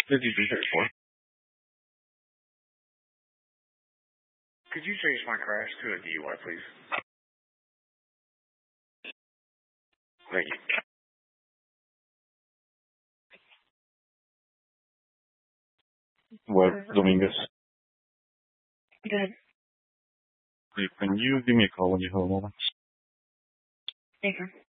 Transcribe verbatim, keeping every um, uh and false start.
Did you do that for? Could you change my crash to a D U I, please? Thank you. What, Dominguez? Good. Can you give me a call when you have a moment? Thank you.